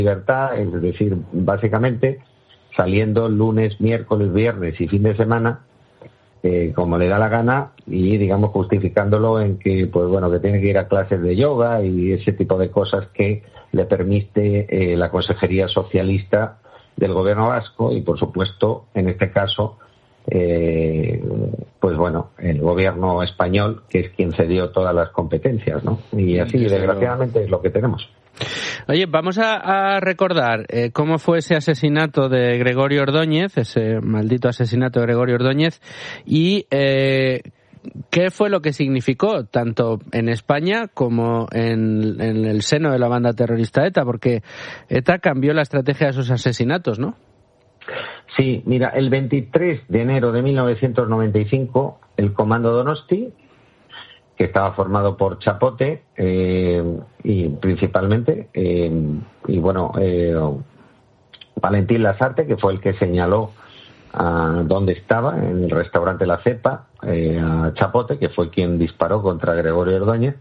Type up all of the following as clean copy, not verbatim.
libertad, es decir, básicamente saliendo lunes, miércoles, viernes y fin de semana, como le da la gana, y digamos justificándolo en que pues bueno, que tiene que ir a clases de yoga y ese tipo de cosas que le permite la Consejería Socialista del Gobierno vasco y por supuesto en este caso pues bueno, el Gobierno español, que es quien cedió todas las competencias, ¿no? Y así desgraciadamente es lo que tenemos. Oye, vamos a recordar cómo fue ese asesinato de Gregorio Ordóñez, ese maldito asesinato de Gregorio Ordóñez, y qué fue lo que significó tanto en España como en el seno de la banda terrorista ETA, porque ETA cambió la estrategia de sus asesinatos, ¿no? Sí, mira, el 23 de enero de 1995, el Comando Donosti, que estaba formado por Chapote y principalmente, y bueno, Valentín Lasarte, que fue el que señaló a dónde estaba, en el restaurante La Cepa, a Chapote, que fue quien disparó contra Gregorio Ordóñez,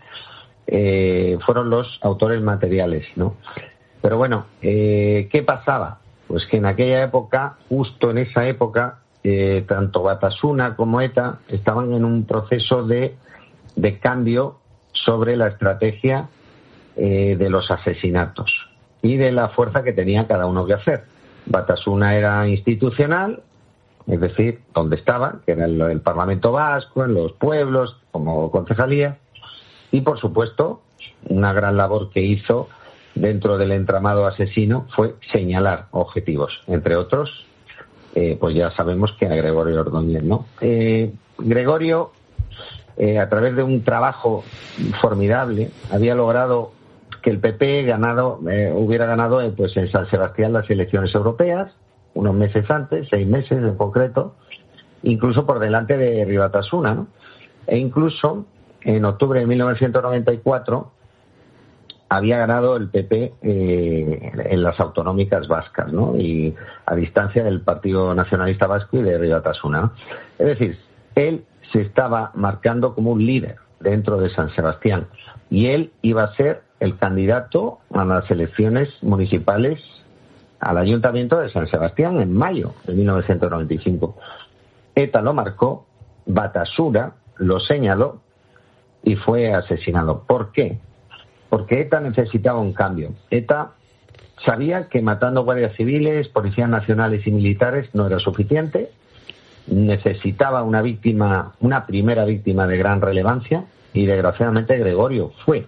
fueron los autores materiales, ¿no? Pero bueno, ¿qué pasaba? Pues que en aquella época, justo en esa época, tanto Batasuna como ETA estaban en un proceso de cambio sobre la estrategia de los asesinatos y de la fuerza que tenía cada uno que hacer. Batasuna era institucional, es decir, donde estaba, que era el Parlamento Vasco, en los pueblos, como concejalía, y por supuesto, una gran labor que hizo dentro del entramado asesino fue señalar objetivos, entre otros, pues ya sabemos que a Gregorio Ordóñez, ¿no? Gregorio, a través de un trabajo formidable, había logrado que el PP hubiera ganado pues en San Sebastián las elecciones europeas, unos meses antes, 6 meses en concreto, incluso por delante de Herri Batasuna, ¿no? E incluso en octubre de 1994 había ganado el PP en las autonómicas vascas, ¿no? Y a distancia del Partido Nacionalista Vasco y de Herri Batasuna, ¿no? Es decir, él se estaba marcando como un líder dentro de San Sebastián y él iba a ser el candidato a las elecciones municipales al Ayuntamiento de San Sebastián en mayo de 1995. ETA lo marcó, Batasuna lo señaló y fue asesinado. ¿Por qué? Porque ETA necesitaba un cambio. ETA sabía que matando guardias civiles, policías nacionales y militares no era suficiente. Necesitaba una primera víctima de gran relevancia y desgraciadamente Gregorio fue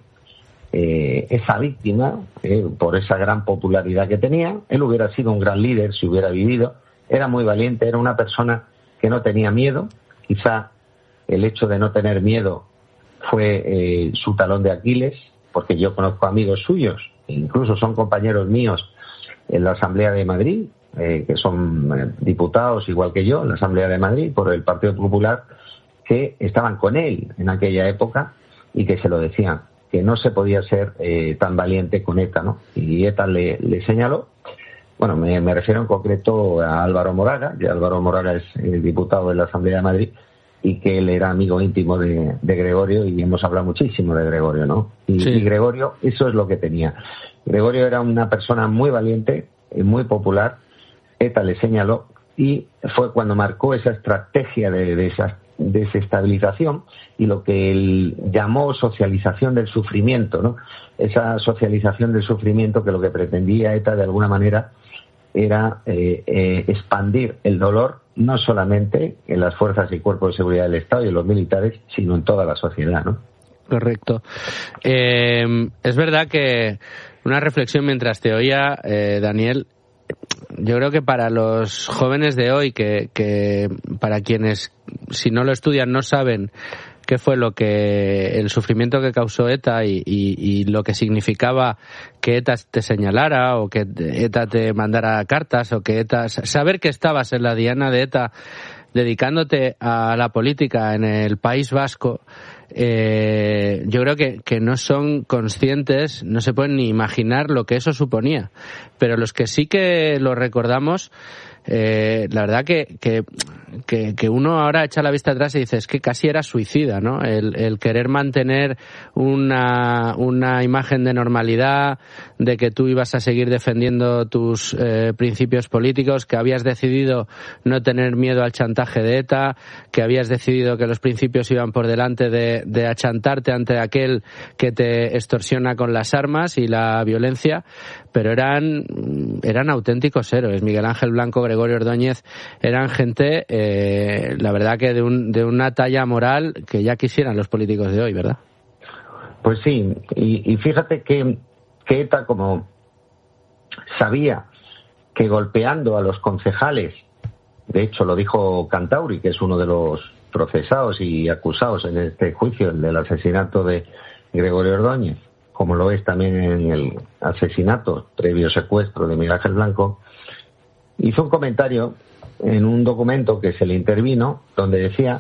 esa víctima por esa gran popularidad que tenía. Él hubiera sido un gran líder si hubiera vivido, era muy valiente, era una persona que no tenía miedo. Quizá el hecho de no tener miedo fue su talón de Aquiles, porque yo conozco amigos suyos, incluso son compañeros míos en la Asamblea de Madrid, que son diputados igual que yo en la Asamblea de Madrid por el Partido Popular, que estaban con él en aquella época y que se lo decían, que no se podía ser tan valiente con ETA, ¿no? Y ETA le señaló. Bueno, me refiero en concreto a Álvaro Moraga, que Álvaro Moraga es diputado de la Asamblea de Madrid y que él era amigo íntimo de Gregorio y hemos hablado muchísimo de Gregorio, ¿no? Y Gregorio, eso es lo que tenía. Gregorio era una persona muy valiente, muy popular. ETA le señaló y fue cuando marcó esa estrategia de desestabilización y lo que él llamó socialización del sufrimiento, ¿no? Esa socialización del sufrimiento que lo que pretendía ETA de alguna manera era expandir el dolor no solamente en las fuerzas y cuerpos de seguridad del Estado y en los militares, sino en toda la sociedad, ¿no? Correcto. Es verdad que una reflexión mientras te oía, Daniel, yo creo que para los jóvenes de hoy, que para quienes si no lo estudian no saben qué fue el sufrimiento que causó ETA y lo que significaba que ETA te señalara o que ETA te mandara cartas o que ETA, saber que estabas en la diana de ETA dedicándote a la política en el País Vasco, yo creo que no son conscientes, no se pueden ni imaginar lo que eso suponía. Pero los que sí que lo recordamos, la verdad que que uno ahora echa la vista atrás y dice, es que casi era suicida, ¿no? El querer mantener una imagen de normalidad, de que tú ibas a seguir defendiendo tus principios políticos, que habías decidido no tener miedo al chantaje de ETA, que habías decidido que los principios iban por delante de achantarte ante aquel que te extorsiona con las armas y la violencia, pero eran auténticos héroes. Miguel Ángel Blanco, Gregorio Ordóñez, eran gente, la verdad que de una talla moral que ya quisieran los políticos de hoy, ¿verdad? Pues sí, y fíjate que ETA, como sabía que golpeando a los concejales, de hecho lo dijo Cantauri, que es uno de los procesados y acusados en este juicio, el del asesinato de Gregorio Ordóñez, como lo es también en el asesinato previo secuestro de Miguel Ángel Blanco, hizo un comentario en un documento que se le intervino, donde decía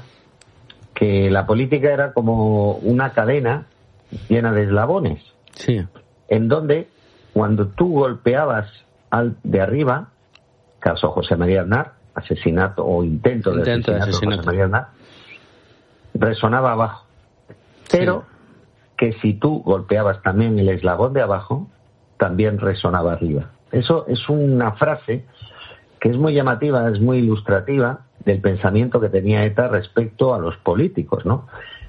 que la política era como una cadena llena de eslabones, sí, en donde cuando tú golpeabas al de arriba, caso José María Aznar, asesinato o intento de asesinato de José María Aznar, resonaba abajo, pero que si tú golpeabas también el eslabón de abajo, también resonaba arriba. Eso es una frase que es muy llamativa, es muy ilustrativa del pensamiento que tenía ETA respecto a los políticos, ¿no?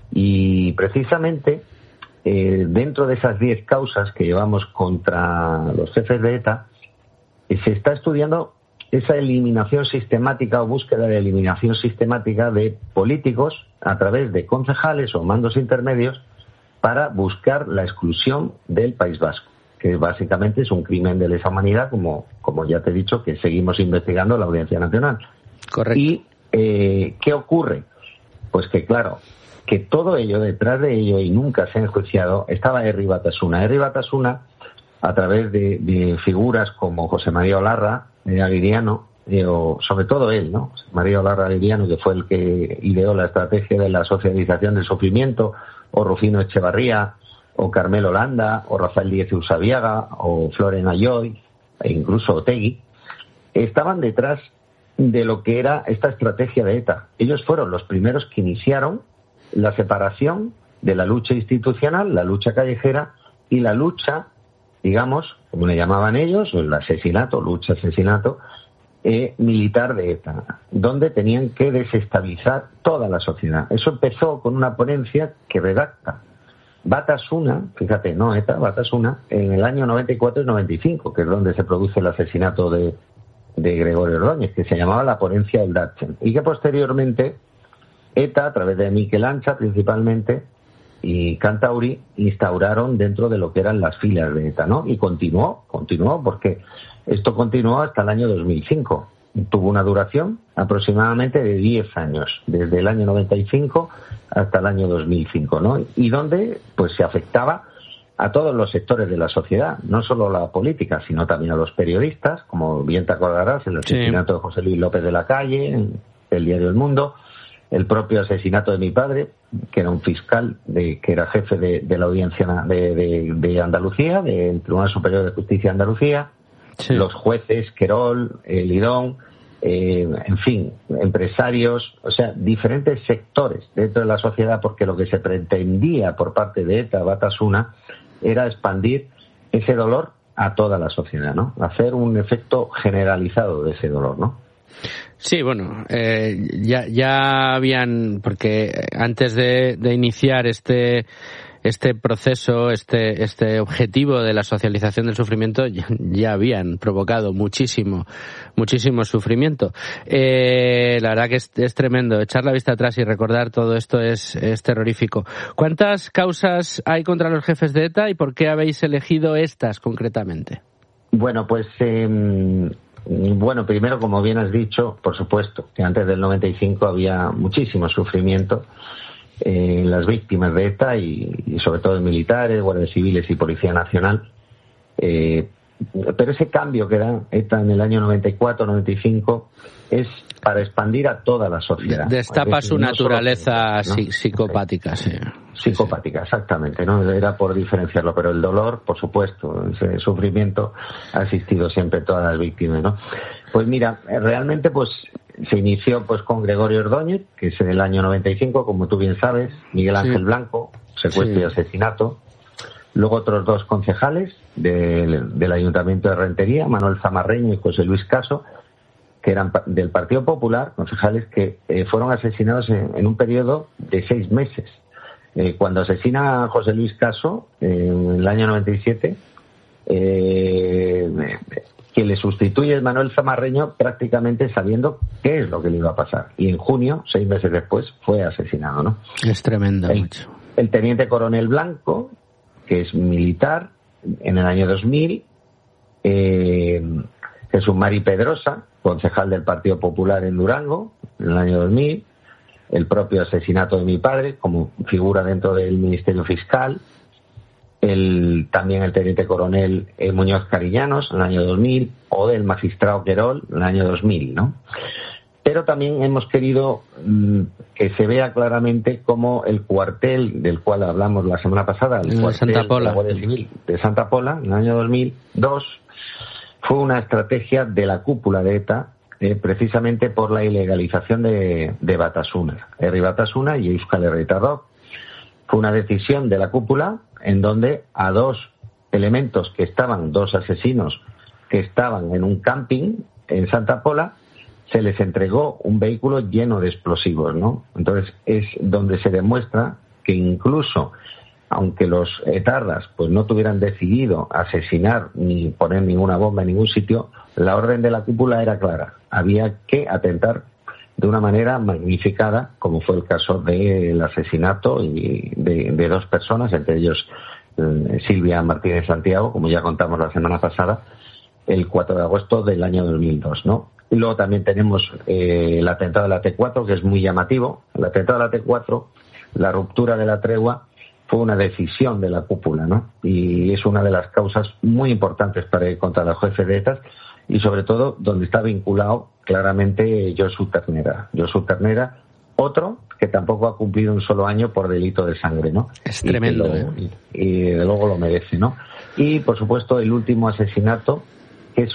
Y precisamente dentro de esas 10 causas que llevamos contra los jefes de ETA, se está estudiando esa eliminación sistemática o búsqueda de eliminación sistemática de políticos a través de concejales o mandos intermedios para buscar la exclusión del País Vasco, que básicamente es un crimen de lesa humanidad, como ya te he dicho, que seguimos investigando la Audiencia Nacional. Correcto. ¿Y qué ocurre? Pues que, claro, que todo ello, detrás de ello, y nunca se ha enjuiciado, estaba Herri Batasuna. Herri Batasuna, a través de figuras como José María Olarra, Aguiriano, o sobre todo él, ¿no? José María Olarra Aguiriano, que fue el que ideó la estrategia de la socialización del sufrimiento, o Rufino Echevarría, o Carmelo Landa, o Rafael Díez Usabiaga, o Floren Ayoy, e incluso Otegui, estaban detrás de lo que era esta estrategia de ETA. Ellos fueron los primeros que iniciaron la separación de la lucha institucional, la lucha callejera y la lucha, digamos, como le llamaban ellos, el asesinato, lucha-asesinato, militar de ETA, donde tenían que desestabilizar toda la sociedad. Eso empezó con una ponencia que redacta Batasuna, fíjate, no ETA, Batasuna, en el año 94 y 95, que es donde se produce el asesinato de Gregorio Ordóñez, que se llamaba la ponencia del Datchen, y que posteriormente ETA, a través de Mikel Ancha principalmente, y Cantauri, instauraron dentro de lo que eran las filas de ETA, ¿no? Y continuó, porque esto continuó hasta el año 2005. Tuvo una duración aproximadamente de 10 años, desde el año 95 hasta el año 2005, ¿no? Y donde pues se afectaba a todos los sectores de la sociedad, no solo a la política, sino también a los periodistas, como bien te acordarás, el asesinato de José Luis López de la Calle, en el diario El Mundo, el propio asesinato de mi padre, que era un fiscal, que era jefe de la audiencia de Andalucía, del Tribunal Superior de Justicia de Andalucía, los jueces, Querol, Lidón, en fin, empresarios, o sea, diferentes sectores dentro de la sociedad, porque lo que se pretendía por parte de ETA, Batasuna, era expandir ese dolor a toda la sociedad, ¿no? Hacer un efecto generalizado de ese dolor, ¿no? Sí, bueno, ya habían, porque antes de iniciar este proceso, este objetivo de la socialización del sufrimiento, ya habían provocado muchísimo sufrimiento. La verdad que es tremendo. Echar la vista atrás y recordar todo esto es terrorífico. ¿Cuántas causas hay contra los jefes de ETA y por qué habéis elegido estas concretamente? Bueno, pues primero, como bien has dicho, por supuesto, que antes del 95 había muchísimo sufrimiento en las víctimas de ETA y sobre todo en militares, guardias civiles y Policía Nacional. Pero ese cambio que da ETA en el año 94-95 es para expandir a toda la sociedad. Destapa su naturaleza psicopática. Sí. Psicopática, exactamente, ¿no? Era por diferenciarlo, pero el dolor, por supuesto, ese sufrimiento ha existido siempre en todas las víctimas, ¿no? Pues mira, realmente, pues se inició pues con Gregorio Ordóñez, que es en el año 95, como tú bien sabes, Miguel Ángel Blanco, secuestro y asesinato. Luego otros 2 concejales del Ayuntamiento de Rentería, Manuel Zamarreño y José Luis Caso, que eran del Partido Popular, concejales que fueron asesinados en un periodo de 6 meses. Cuando asesina a José Luis Caso, en el año 97, quien le sustituye es Manuel Zamarreño, prácticamente sabiendo qué es lo que le iba a pasar. Y en junio, 6 meses después, fue asesinado, ¿no? Es tremendo. El teniente coronel Blanco, que es militar, en el año 2000, Jesús Mari Pedrosa, concejal del Partido Popular en Durango, en el año 2000, el propio asesinato de mi padre, como figura dentro del Ministerio Fiscal, también el teniente coronel Muñoz Cariñanos, en el año 2000, o del magistrado Querol, en el año 2000, ¿no? Pero también hemos querido que se vea claramente cómo el cuartel del cual hablamos la semana pasada, el cuartel de la Guardia Civil de Santa Pola, en el año 2002, fue una estrategia de la cúpula de ETA, precisamente por la ilegalización de Batasuna, Herri Batasuna y Euskal Herritarrok. Fue una decisión de la cúpula en donde a 2 elementos que estaban, 2 asesinos que estaban en un camping en Santa Pola, se les entregó un vehículo lleno de explosivos, ¿no? Entonces es donde se demuestra que incluso aunque los etarras pues no tuvieran decidido asesinar ni poner ninguna bomba en ningún sitio, la orden de la cúpula era clara. Había que atentar de una manera magnificada, como fue el caso del asesinato de 2 personas, entre ellos Silvia Martínez Santiago, como ya contamos la semana pasada, el 4 de agosto del año 2002, ¿no? Y luego también tenemos el atentado de la T4, que es muy llamativo. El atentado de la T4, la ruptura de la tregua, fue una decisión de la cúpula, ¿no? Y es una de las causas muy importantes para ir contra los jefes de ETA, y sobre todo donde está vinculado claramente Josu Ternera. Josu Ternera, otro que tampoco ha cumplido un solo año por delito de sangre, ¿no? Es tremendo, y de luego lo merece, ¿no? Y por supuesto el último asesinato, que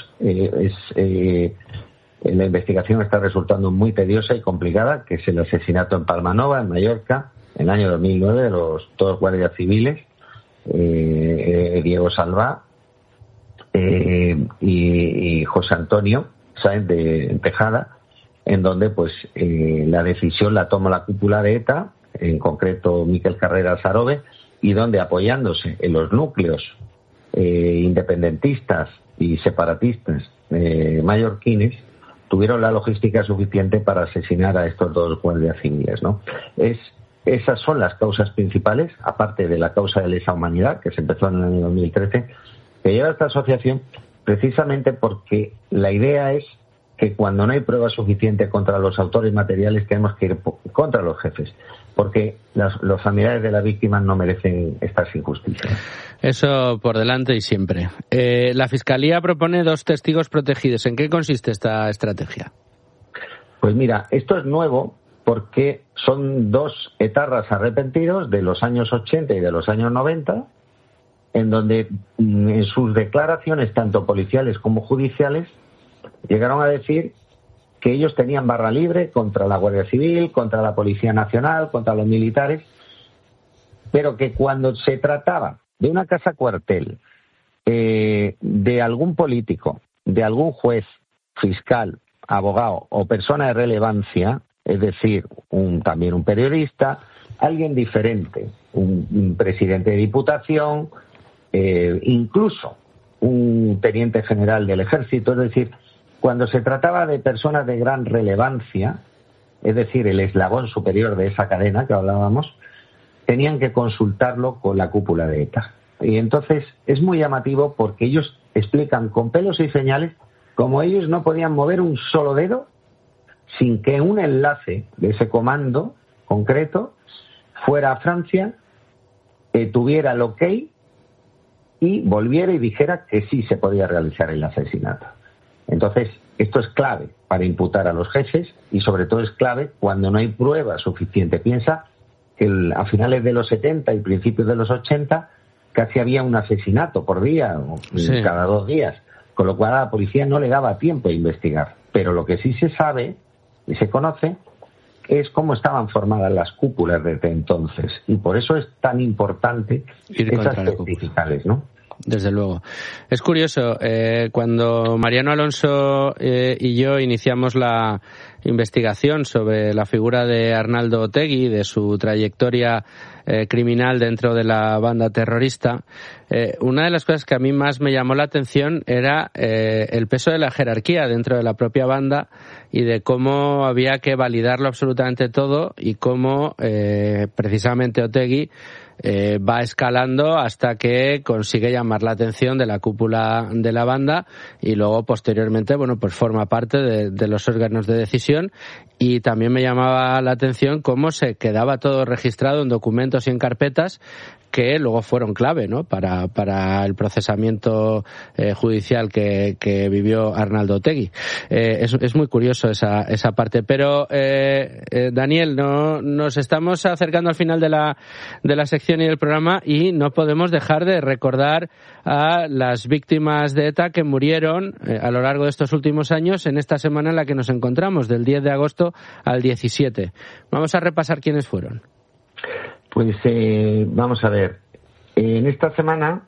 la investigación está resultando muy tediosa y complicada, que es el asesinato en Palmanova, en Mallorca, en el año 2009, de los 2 guardias civiles, Diego Salvá y José Antonio Sáenz de Tejada, en donde pues la decisión la toma la cúpula de ETA, en concreto Miquel Carreras Arobe, y donde, apoyándose en los núcleos independentistas y separatistas mallorquines, tuvieron la logística suficiente para asesinar a estos 2 guardias civiles, ¿no? Esas son las causas principales, aparte de la causa de lesa humanidad, que se empezó en el año 2013, que lleva a esta asociación precisamente porque la idea es que cuando no hay prueba suficiente contra los autores materiales tenemos que ir contra los jefes, porque los familiares de las víctimas no merecen estas injusticias. Eso por delante y siempre. La Fiscalía propone 2 testigos protegidos. ¿En qué consiste esta estrategia? Pues mira, esto es nuevo porque son 2 etarras arrepentidos de los años 80 y de los años 90, en donde en sus declaraciones, tanto policiales como judiciales, llegaron a decir que ellos tenían barra libre contra la Guardia Civil, contra la Policía Nacional, contra los militares, pero que cuando se trataba de una casa cuartel, de algún político, de algún juez, fiscal, abogado o persona de relevancia, es decir, también un periodista, alguien diferente, un presidente de diputación, incluso un teniente general del ejército, es decir, cuando se trataba de personas de gran relevancia, es decir, el eslabón superior de esa cadena que hablábamos, tenían que consultarlo con la cúpula de ETA. Y entonces es muy llamativo porque ellos explican con pelos y señales cómo ellos no podían mover un solo dedo sin que un enlace de ese comando concreto fuera a Francia, tuviera el ok y volviera y dijera que sí se podía realizar el asesinato. Entonces, esto es clave para imputar a los jefes y sobre todo es clave cuando no hay prueba suficiente. Piensa que a finales de los 70 y principios de los 80 casi había un asesinato por día o cada 2 días, con lo cual a la policía no le daba tiempo a investigar. Pero lo que sí se sabe y se conoce es cómo estaban formadas las cúpulas desde entonces, y por eso es tan importante esas testificales, ¿no? Desde luego. Es curioso, cuando Mariano Alonso y yo iniciamos la investigación sobre la figura de Arnaldo Otegi, de su trayectoria criminal dentro de la banda terrorista, una de las cosas que a mí más me llamó la atención era el peso de la jerarquía dentro de la propia banda y de cómo había que validarlo absolutamente todo y cómo precisamente Otegi va escalando hasta que consigue llamar la atención de la cúpula de la banda y luego posteriormente, bueno, pues forma parte de los órganos de decisión. Y también me llamaba la atención cómo se quedaba todo registrado en documentos y en carpetas que luego fueron clave, ¿no? Para el procesamiento judicial que vivió Arnaldo Otegi. Es muy curioso esa parte. Pero Daniel, nos estamos acercando al final de la sección y del programa y no podemos dejar de recordar a las víctimas de ETA que murieron a lo largo de estos últimos años en esta semana en la que nos encontramos, del 10 de agosto al 17. Vamos a repasar quiénes fueron. Pues vamos a ver, en esta semana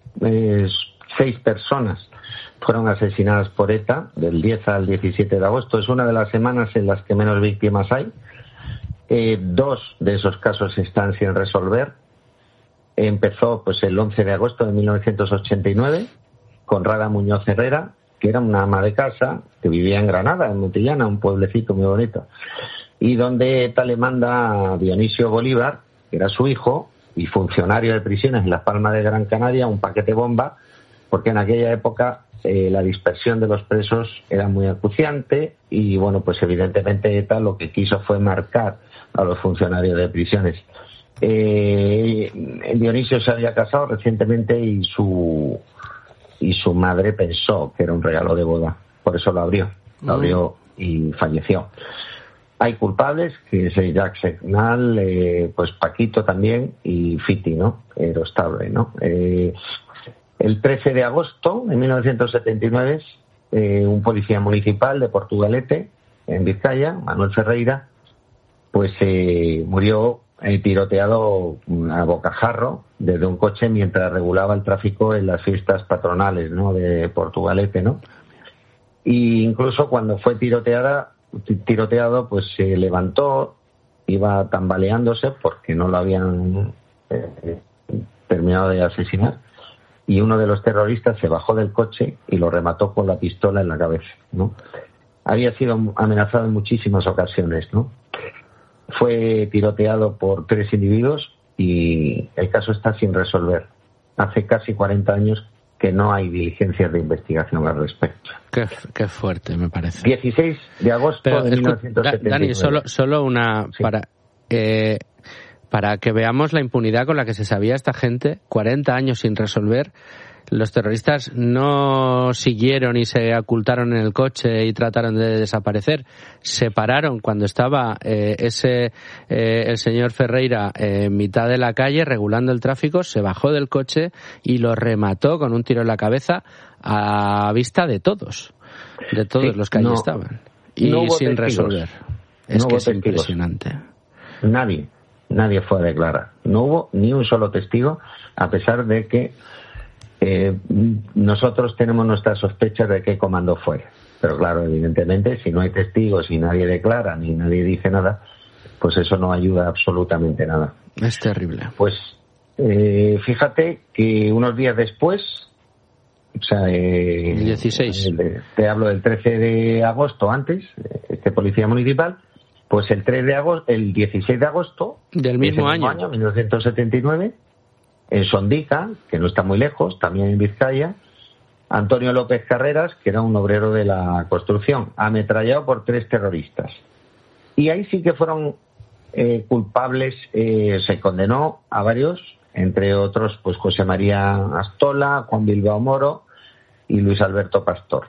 6 personas fueron asesinadas por ETA del 10 al 17 de agosto. Es una de las semanas en las que menos víctimas hay. 2 de esos casos están sin resolver. Empezó pues el 11 de agosto de 1989 con Rada Muñoz Herrera, que era una ama de casa que vivía en Granada, en Montillana, un pueblecito muy bonito, y donde ETA le manda a Dionisio Bolívar, que era su hijo y funcionario de prisiones en Las Palmas de Gran Canaria, un paquete bomba, porque en aquella época la dispersión de los presos era muy acuciante y, bueno, pues evidentemente ETA lo que quiso fue marcar a los funcionarios de prisiones. Dionisio se había casado recientemente y su madre pensó que era un regalo de boda, por eso lo abrió y falleció. Hay culpables, que es Jacques Segnal, pues Paquito también, y Fiti, ¿no? Erostable, ¿no? El 13 de agosto de 1979, un policía municipal de Portugalete, en Vizcaya, Manuel Ferreira, pues murió tiroteado a bocajarro desde un coche mientras regulaba el tráfico en las fiestas patronales, ¿no? De Portugalete, ¿no? Y incluso cuando fue tiroteado, pues se levantó, iba tambaleándose porque no lo habían terminado de asesinar, y uno de los terroristas se bajó del coche y lo remató con la pistola en la cabeza, ¿no? Había sido amenazado en muchísimas ocasiones, ¿no? Fue tiroteado por 3 individuos y el caso está sin resolver. Hace casi 40 años que no hay diligencias de investigación al respecto. Qué fuerte, me parece. 16 de agosto de 1979. Dani, solo una... Sí. Para que veamos la impunidad con la que se sabía esta gente, 40 años sin resolver. Los terroristas no siguieron y se ocultaron en el coche y trataron de desaparecer. Se pararon cuando estaba el señor Ferreira en mitad de la calle regulando el tráfico, se bajó del coche y lo remató con un tiro en la cabeza a vista de todos los que allí estaban. Y no sin resolver. Es que es impresionante. Nadie fue a declarar. No hubo ni un solo testigo, a pesar de que nosotros tenemos nuestras sospechas de qué comando fue. Pero claro, evidentemente, si no hay testigos y nadie declara ni nadie dice nada, pues eso no ayuda absolutamente nada. Es terrible. Pues fíjate que unos días después, o sea, 16. Te hablo del 13 de agosto antes, este policía municipal, pues el 16 de agosto del mismo año, 1979, en Sondica, que no está muy lejos, también en Vizcaya, Antonio López Carreras, que era un obrero de la construcción, ametrallado por 3 terroristas. Y ahí sí que fueron culpables, se condenó a varios, entre otros pues José María Astola, Juan Bilbao Moro y Luis Alberto Pastor.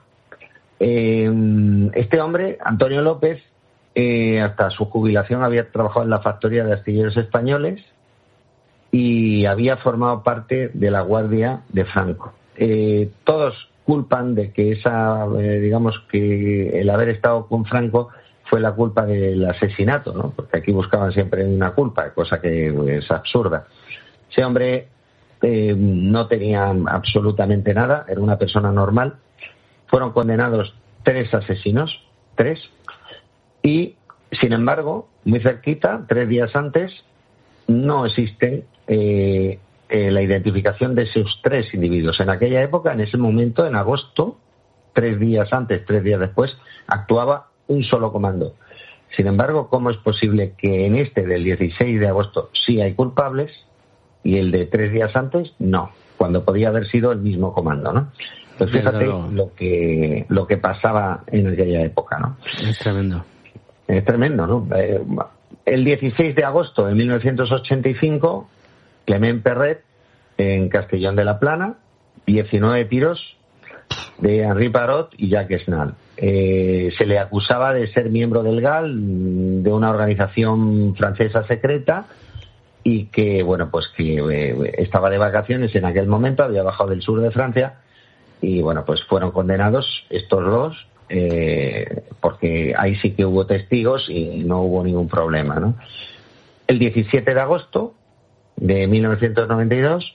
Este hombre, Antonio López, hasta su jubilación había trabajado en la factoría de astilleros españoles y había formado parte de la Guardia de Franco. Todos culpan de que digamos que el haber estado con Franco fue la culpa del asesinato, ¿no? Porque aquí buscaban siempre una culpa, cosa que es absurda. Ese hombre no tenía absolutamente nada, era una persona normal. Fueron condenados 3 asesinos, 3, y sin embargo, muy cerquita, 3 días antes, no existen la identificación de esos 3 individuos. En aquella época, en ese momento, en agosto, 3 días antes, 3 días después, actuaba un solo comando. Sin embargo, ¿cómo es posible que en este del 16 de agosto sí hay culpables y el de 3 días antes no? Cuando podía haber sido el mismo comando, ¿no? Pues fíjate lo que pasaba en aquella época, ¿no? Es tremendo. Es tremendo, ¿no? El 16 de agosto de 1985, Clement Perret, en Castellón de la Plana, 19 tiros de Henri Parot y Jacques Snall. Se le acusaba de ser miembro del GAL, de una organización francesa secreta, y que, bueno, pues que estaba de vacaciones en aquel momento, había bajado del sur de Francia, y bueno, pues fueron condenados estos 2, porque ahí sí que hubo testigos y no hubo ningún problema, ¿no? El 17 de agosto de 1992,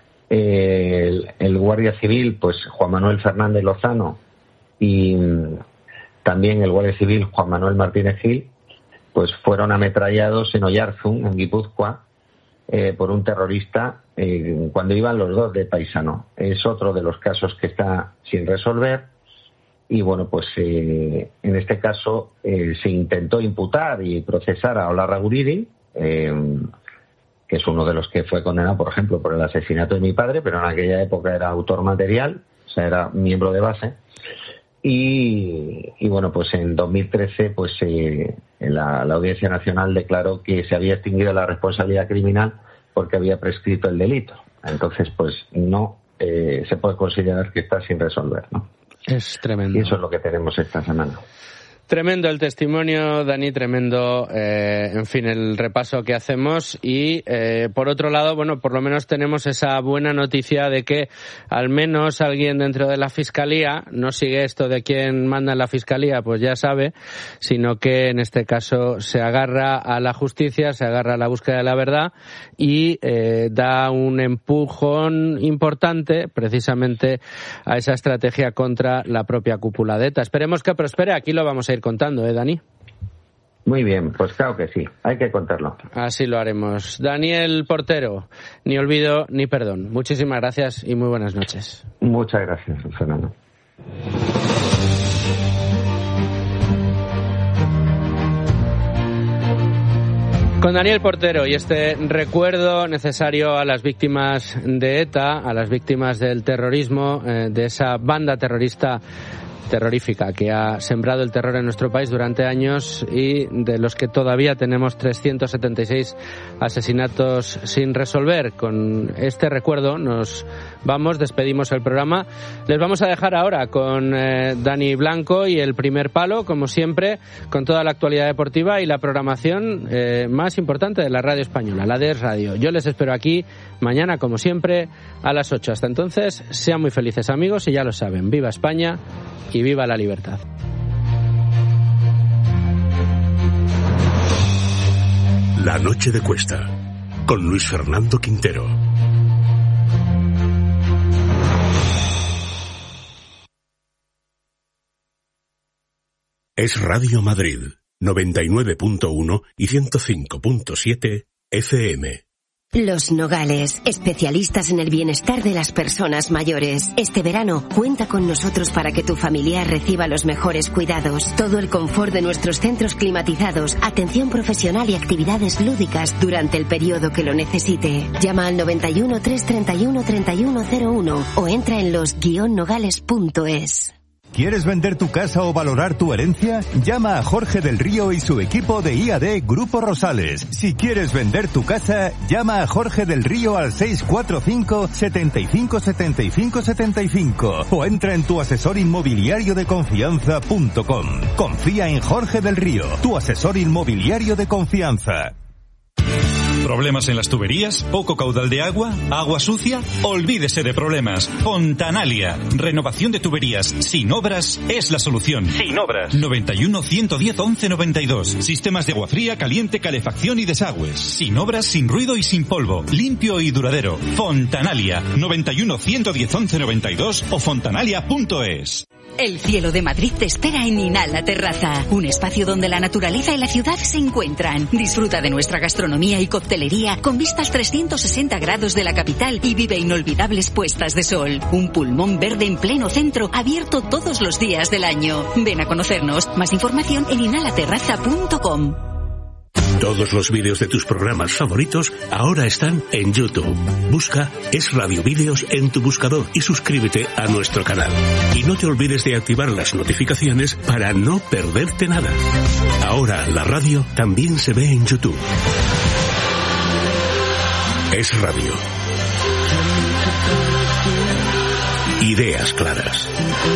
el guardia civil, pues Juan Manuel Fernández Lozano, y también el guardia civil Juan Manuel Martínez Gil, pues fueron ametrallados en Oyarzún, en Guipúzcoa, por un terrorista cuando iban los 2 de paisano. Es otro de los casos que está sin resolver, y bueno, pues en este caso se intentó imputar y procesar a Olarra Guridi, que es uno de los que fue condenado, por ejemplo, por el asesinato de mi padre, pero en aquella época era autor material, o sea, era miembro de base. Y bueno, pues en 2013 pues la Audiencia Nacional declaró que se había extinguido la responsabilidad criminal porque había prescrito el delito. Entonces, pues no se puede considerar que está sin resolver, ¿no? Es tremendo. Y eso es lo que tenemos esta semana. Tremendo el testimonio, Dani, tremendo, en fin, el repaso que hacemos. Y, por otro lado, bueno, por lo menos tenemos esa buena noticia de que al menos alguien dentro de la Fiscalía no sigue esto de quién manda en la Fiscalía, pues ya sabe, sino que en este caso se agarra a la justicia, se agarra a la búsqueda de la verdad y da un empujón importante precisamente a esa estrategia contra la propia cúpula de ETA. Esperemos que prospere, aquí lo vamos a ir contando, Dani. Muy bien, pues claro que sí, hay que contarlo. Así lo haremos. Daniel Portero, ni olvido ni perdón. Muchísimas gracias y muy buenas noches. Muchas gracias, Fernando. Con Daniel Portero y este recuerdo necesario a las víctimas de ETA, a las víctimas del terrorismo, de esa banda terrorífica que ha sembrado el terror en nuestro país durante años y de los que todavía tenemos 376 asesinatos sin resolver. Con este recuerdo nos vamos, despedimos el programa. Les vamos a dejar ahora con Dani Blanco y el primer palo, como siempre, con toda la actualidad deportiva y la programación más importante de la radio española, la de Es Radio. Yo les espero aquí mañana, como siempre, a las 8. Hasta entonces, sean muy felices, amigos, y ya lo saben, viva España y viva la libertad. La noche de Cuesta, con Luis Fernando Quintero. Es Radio Madrid, 99.1 y 105.7 FM. Los Nogales, especialistas en el bienestar de las personas mayores. Este verano, cuenta con nosotros para que tu familiar reciba los mejores cuidados. Todo el confort de nuestros centros climatizados, atención profesional y actividades lúdicas durante el periodo que lo necesite. Llama al 91 331 3101 o entra en los-nogales.es. ¿Quieres vender tu casa o valorar tu herencia? Llama a Jorge del Río y su equipo de IAD Grupo Rosales. Si quieres vender tu casa, llama a Jorge del Río al 645 75 75 75 o entra en tuasesorinmobiliariodeconfianza.com. Confía en Jorge del Río, tu asesor inmobiliario de confianza. ¿Problemas en las tuberías? ¿Poco caudal de agua? ¿Agua sucia? Olvídese de problemas. Fontanalia. Renovación de tuberías sin obras es la solución. Sin obras. 91 110 11 92. Sistemas de agua fría, caliente, calefacción y desagües. Sin obras, sin ruido y sin polvo. Limpio y duradero. Fontanalia. 91 110 11 92 o fontanalia.es. El cielo de Madrid te espera en Inhala Terraza, un espacio donde la naturaleza y la ciudad se encuentran. Disfruta de nuestra gastronomía y coctelería con vistas 360 grados de la capital y vive inolvidables puestas de sol. Un pulmón verde en pleno centro, abierto todos los días del año. Ven a conocernos. Más información en inhalaterraza.com. Todos los vídeos de tus programas favoritos ahora están en YouTube. Busca Es Radio Vídeos en tu buscador y suscríbete a nuestro canal. Y no te olvides de activar las notificaciones para no perderte nada. Ahora la radio también se ve en YouTube. Es Radio. Ideas claras.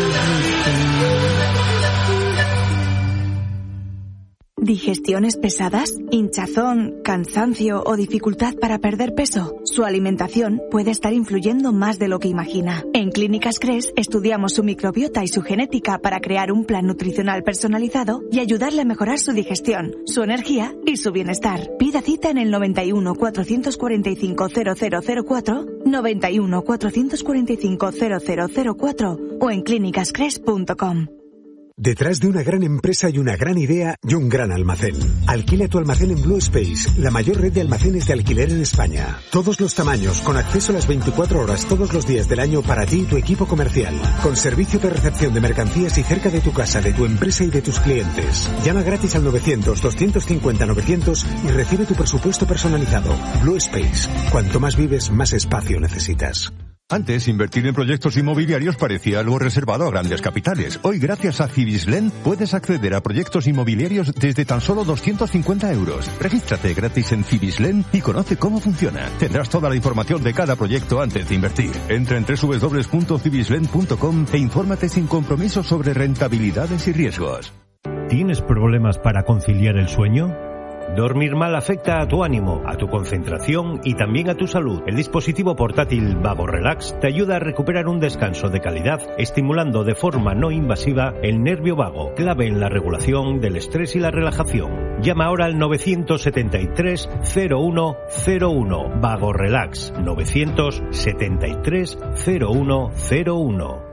¿Digestiones pesadas? ¿Hinchazón, cansancio o dificultad para perder peso? Su alimentación puede estar influyendo más de lo que imagina. En Clínicas Cres estudiamos su microbiota y su genética para crear un plan nutricional personalizado y ayudarle a mejorar su digestión, su energía y su bienestar. Pida cita en el 91 445 0004, 91 445 0004 o en clínicascres.com. Detrás de una gran empresa hay una gran idea y un gran almacén. Alquila tu almacén en Blue Space, la mayor red de almacenes de alquiler en España. Todos los tamaños, con acceso a las 24 horas todos los días del año para ti y tu equipo comercial. Con servicio de recepción de mercancías y cerca de tu casa, de tu empresa y de tus clientes. Llama gratis al 900-250-900 y recibe tu presupuesto personalizado. Blue Space. Cuanto más vives, más espacio necesitas. Antes, invertir en proyectos inmobiliarios parecía algo reservado a grandes capitales. Hoy, gracias a Cibislen, puedes acceder a proyectos inmobiliarios desde tan solo 250 euros. Regístrate gratis en Cibislen y conoce cómo funciona. Tendrás toda la información de cada proyecto antes de invertir. Entra en www.cibislen.com e infórmate sin compromiso sobre rentabilidades y riesgos. ¿Tienes problemas para conciliar el sueño? Dormir mal afecta a tu ánimo, a tu concentración y también a tu salud. El dispositivo portátil Vago Relax te ayuda a recuperar un descanso de calidad, estimulando de forma no invasiva el nervio vago, clave en la regulación del estrés y la relajación. Llama ahora al 973 0101. Vago Relax 973 0101.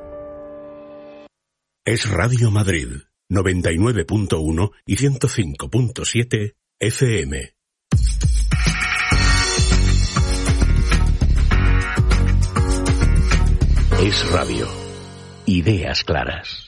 Es Radio Madrid 99.1 y 105.7 FM. Es Radio. Ideas claras.